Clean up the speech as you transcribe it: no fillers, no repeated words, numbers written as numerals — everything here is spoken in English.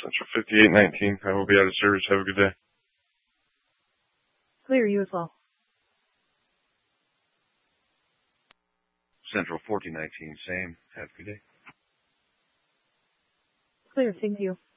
Central 5819. I will be out of service. Have a good day. Clear, you as well. Central 1419, same. Have a good day. Clear, thank you.